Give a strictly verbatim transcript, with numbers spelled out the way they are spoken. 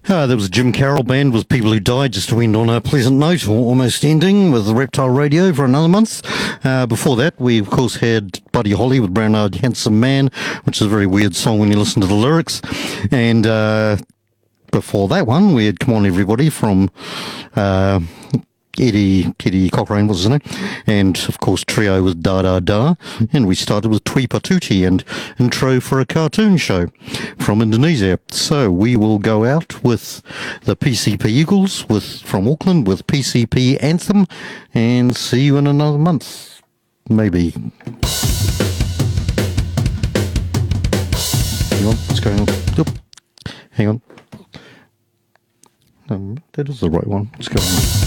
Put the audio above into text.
Uh, there was a Jim Carroll band with People Who Died, just to end on a pleasant note, or almost ending, with Reptile Radio for another month. Uh, before that, we of course had Buddy Holly with Brown Eyed Handsome Man, which is a very weird song when you listen to the lyrics. And uh, before that one, we had Come On Everybody from uh, Eddie, Eddie Cochrane was his name, and of course Trio with Da Da Da, and we started with Tui Patuti and Intro for a Cartoon Show from Indonesia. So we will go out with the P C P Eagles with from Auckland with P C P Anthem, and see you in another month, maybe. Hang on, what's going on? Oop. Hang on. Um, that is the right one. What's going on?